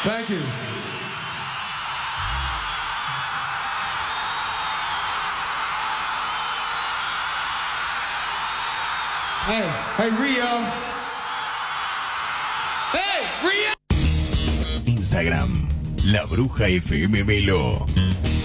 Thank you. Hey, Rio. Instagram, La Bruja FM Melo.